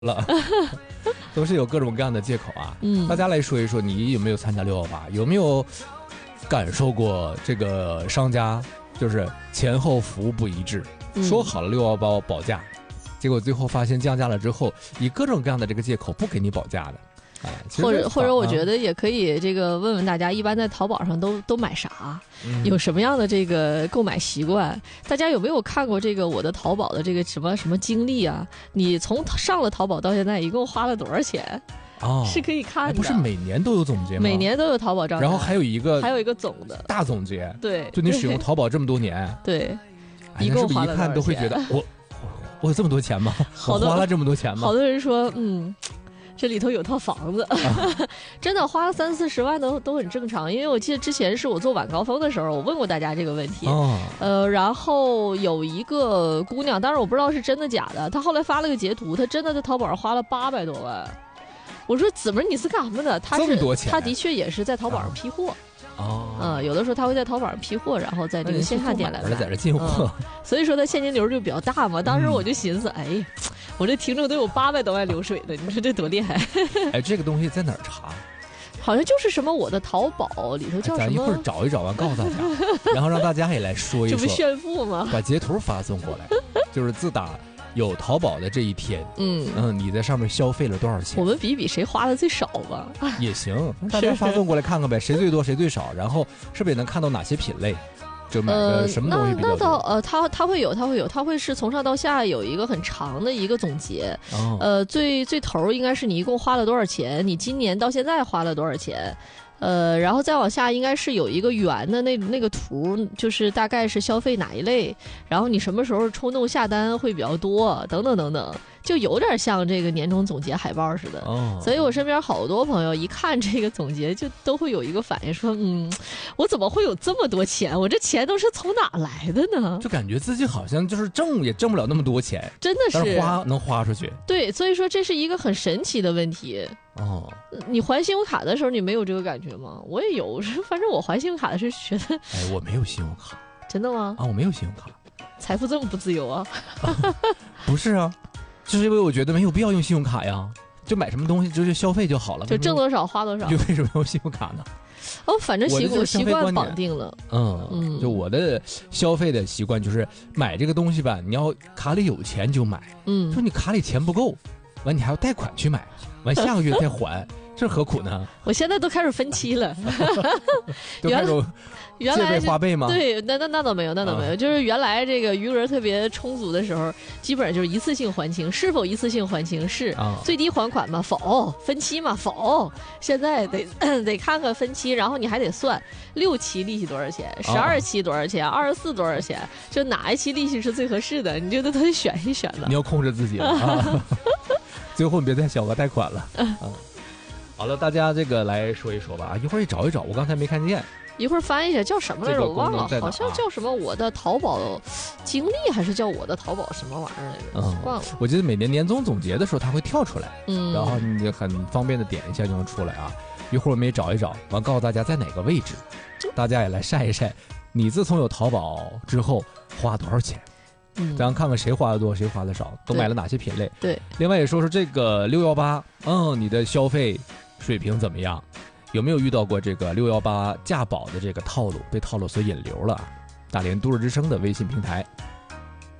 了，都是有各种各样的借口啊。大家来说一说，你有没有参加618？有没有感受过这个商家就是前后服务不一致？说好了618保价，结果最后发现降价了之后，以各种各样的这个借口不给你保价的。 或者我觉得也可以这个问问大家，一般在淘宝上都买啥，有什么样的这个购买习惯？大家有没有看过这个我的淘宝的这个什么经历啊？你从上了淘宝到现在一共花了多少钱？是可以看的。 不是每年都有总结吗？ 每年都有淘宝账单， 然后还有一个总的大总结。 对， 就你使用淘宝这么多年， 对，一共花了多少钱？ 一看都会觉得我有这么多钱吗？我花了这么多钱吗？ 好多人说这里头有套房子，真的花了30-40万都很正常。因为我记得之前是我做晚高峰的时候，我问过大家这个问题。然后有一个姑娘，当然我不知道是真的假的，她后来发了个截图，她真的在淘宝上花了800多万。我说怎么你是干什么的？她的确也是在淘宝上批货。有的时候他会在淘宝上批货，然后在这个线下店来买， 在这进货。 所以说他现金流就比较大嘛。当时我就寻思，我这听众都有800多万流水的，你说这多厉害？ 这个东西在哪儿查？ 好像就是什么我的淘宝里头叫什么？ 咱一会儿找一找完告诉大家，然后让大家也来说一说。 这不炫富吗？ 把截图发送过来，就是自打有淘宝的这一天，你在上面消费了多少钱？ 我们比比谁花的最少吧。 也行，大家发送过来看看呗，谁最多谁最少，然后是不是也能看到哪些品类？就买个什么东西比较多？ 他会是从上到下有一个很长的一个总结。最头应该是你一共花了多少钱，你今年到现在花了多少钱。然后再往下应该是有一个圆的那个图，就是大概是消费哪一类，然后你什么时候冲动下单会比较多，等等等等，就有点像这个年终总结海报似的。所以我身边好多朋友一看这个总结，就都会有一个反应说，我怎么会有这么多钱？我这钱都是从哪来的呢？ 就感觉自己好像就是挣也挣不了那么多钱， 真的是能花出去。 对，所以说这是一个很神奇的问题。你还信用卡的时候你没有这个感觉吗？我也有，反正我还信用卡的时候觉得， 我没有信用卡。 真的吗？ 我没有信用卡， 财富这么不自由啊？ 不是啊，就是因为我觉得没有必要用信用卡呀，就买什么东西就是消费就好了， 就挣多少花多少。 就为什么用信用卡呢？ 反正习惯绑定了。 就我的消费的习惯就是买这个东西吧，你要卡里有钱就买。说你卡里钱不够，完你还要贷款去买，完下个月再还，这何苦呢？ 我现在都开始分期了。 原来借呗花呗吗？ 对，那倒没有，那倒没有。就是原来这个余额特别充足的时候，基本上就是一次性还清。是否一次性还清？是。最低还款吗？否。分期吗？否。现在得看看分期，然后你还得算6期利息多少钱，12期多少钱，24多少钱，就哪一期利息是最合适的，你就都得选一选了。 你要控制自己了啊！最后你别再小额贷款了。好了，大家这个来说一说吧。一会儿找一找，我刚才没看见。 一会儿翻一下叫什么来着，我忘了，好像叫什么我的淘宝经历，还是叫我的淘宝什么玩意儿来着，忘了。 我记得每年年终总结的时候它会跳出来，然后你很方便的点一下就能出来啊。一会儿我们也找一找，完告诉大家在哪个位置，大家也来晒一晒你自从有淘宝之后花多少钱。咱看看谁花的多谁花的少，都买了哪些品类。 对， 另外也说说这个618，你的消费水平怎么样？有没有遇到过这个618价保的这个套路，被套路所引流了？大连都市之声的微信平台